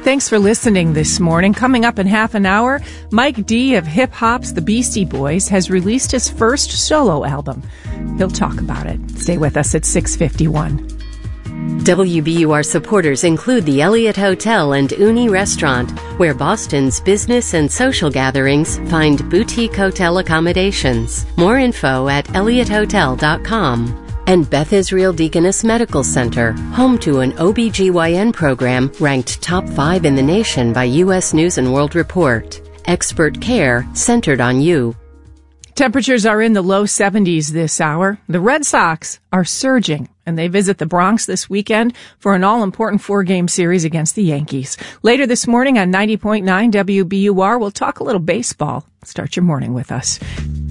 Thanks for listening this morning. Coming up in half an hour, Mike D of Hip Hop's The Beastie Boys has released his first solo album. He'll talk about it. Stay with us at 6:51. WBUR supporters include the Elliott Hotel and Uni Restaurant, where Boston's business and social gatherings find boutique hotel accommodations. More info at elliotthotel.com. And Beth Israel Deaconess Medical Center, home to an OBGYN program ranked top 5 in the nation by U.S. News & World Report. Expert care centered on you. Temperatures are in the low 70s this hour. The Red Sox are surging, and they visit the Bronx this weekend for an all-important 4-game series against the Yankees. Later this morning on 90.9 WBUR, we'll talk a little baseball. Start your morning with us.